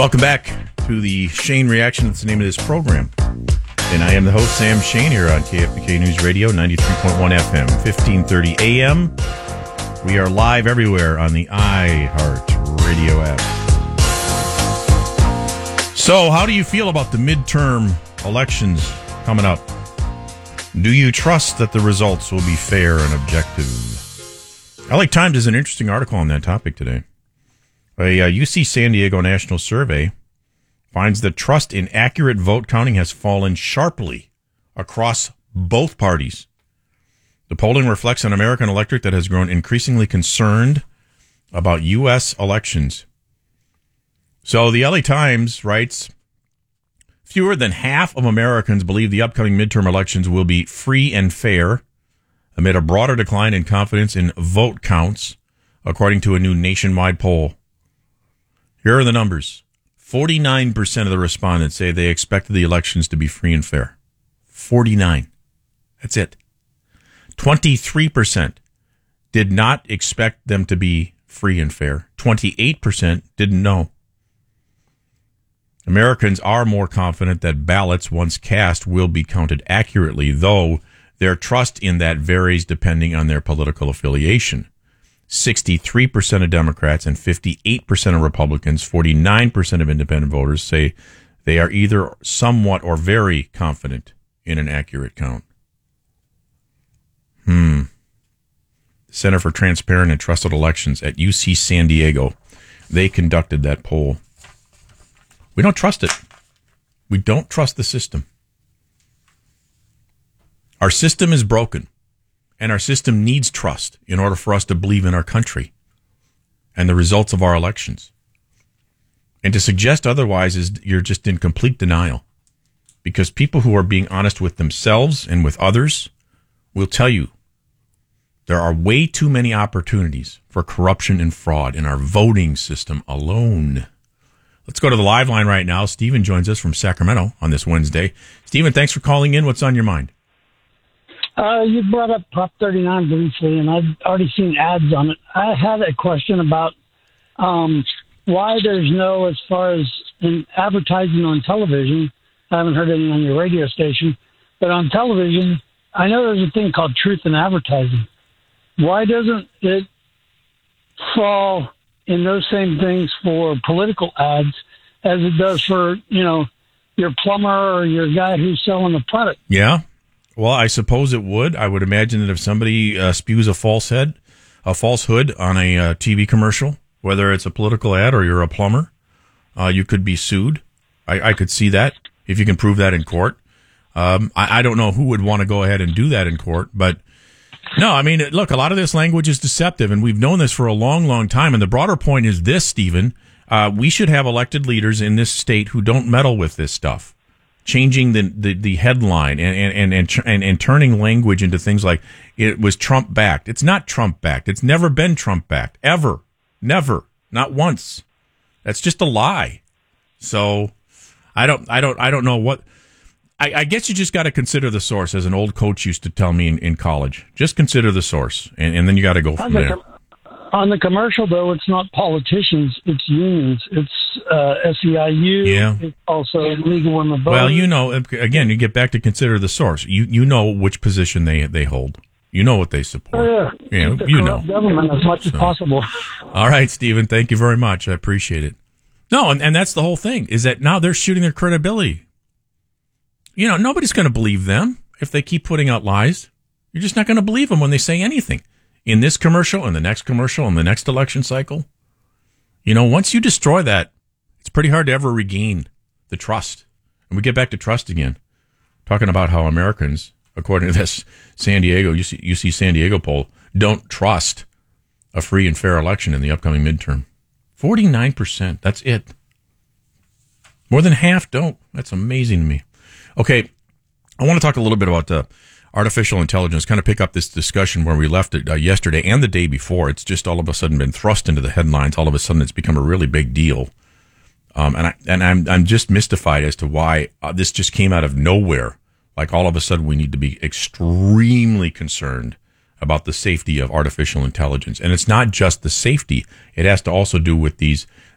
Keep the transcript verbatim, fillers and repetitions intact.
Welcome back to the Shane Reaction. That's the name of this program. And I am the host, Sam Shane, here on K F B K News Radio, ninety-three point one F M, fifteen thirty A M. We are live everywhere on the iHeart Radio app. So, how do you feel about the midterm elections coming up? Do you trust that the results will be fair and objective? L A Times has an interesting article on that topic today. A uh, U C San Diego national survey finds that trust in accurate vote counting has fallen sharply across both parties. The polling reflects an American electorate that has grown increasingly concerned about U S elections. So the L A Times writes, fewer than half of Americans believe the upcoming midterm elections will be free and fair amid a broader decline in confidence in vote counts, according to a new nationwide poll. Here are the numbers. forty-nine percent of the respondents say they expected the elections to be free and fair. forty-nine. That's it. twenty-three percent did not expect them to be free and fair. twenty-eight percent didn't know. Americans are more confident that ballots once cast will be counted accurately, though their trust in that varies depending on their political affiliation. sixty-three percent of Democrats and fifty-eight percent of Republicans, forty-nine percent of independent voters say they are either somewhat or very confident in an accurate count. Hmm. The Center for Transparent and Trusted Elections at U C San Diego, they conducted that poll. We don't trust it. We don't trust the system. Our system is broken. And our system needs trust in order for us to believe in our country and the results of our elections. And to suggest otherwise is you're just in complete denial, because people who are being honest with themselves and with others will tell you there are way too many opportunities for corruption and fraud in our voting system alone. Let's go to the live line right now. Stephen joins us from Sacramento on this Wednesday. Stephen, thanks for calling in. What's on your mind? Uh, you brought up Prop thirty-nine briefly, and I've already seen ads on it. I had a question about um, why there's no, as far as in advertising on television, I haven't heard any on your radio station, but on television, I know there's a thing called truth in advertising. Why doesn't it fall in those same things for political ads as it does for, you know, your plumber or your guy who's selling the product? Yeah. Well, I suppose it would. I would imagine that if somebody uh, spews a falsehood, a falsehood on a uh, T V commercial, whether it's a political ad or you're a plumber, uh, you could be sued. I, I could see that if you can prove that in court. Um, I, I don't know who would want to go ahead and do that in court, but no, I mean, look, a lot of this language is deceptive, and we've known this for a long, long time. And the broader point is this, Stephen, uh, we should have elected leaders in this state who don't meddle with this stuff. Changing the, the, the headline and, and, and, and, and turning language into things like it was Trump backed. It's not Trump backed. It's never been Trump backed. Ever. Never. Not once. That's just a lie. So I don't, I don't, I don't know what, I, I guess you just got to consider the source, as an old coach used to tell me in, in college. Just consider the source, and, and then you got to go from there. On the commercial, though, it's not politicians, it's unions. It's uh, S E I U. Yeah. It's also Legal Women Voting. Well, you know, again, you get back to consider the source. You you know which position they they hold. You know what they support. Oh, yeah. Yeah, the you know. Government as much so. as possible. All right, Stephen, thank you very much. I appreciate it. No, and, and that's the whole thing, is that now they're shooting their credibility. You know, nobody's going to believe them if they keep putting out lies. You're just not going to believe them when they say anything. In this commercial, in the next commercial, in the next election cycle. You know, once you destroy that, it's pretty hard to ever regain the trust. And we get back to trust again. Talking about how Americans, according to this San Diego, U C, U C San Diego poll, don't trust a free and fair election in the upcoming midterm. forty-nine percent. That's it. More than half don't. That's amazing to me. Okay, I want to talk a little bit about uh, artificial intelligence, kind of pick up this discussion where we left it uh, yesterday and the day before. It's just all of a sudden been thrust into the headlines. All of a sudden it's become a really big deal. Um, and I, and I'm, I'm just mystified as to why uh, this just came out of nowhere. Like all of a sudden we need to be extremely concerned about the safety of artificial intelligence. And it's not just the safety. It has to also do with these,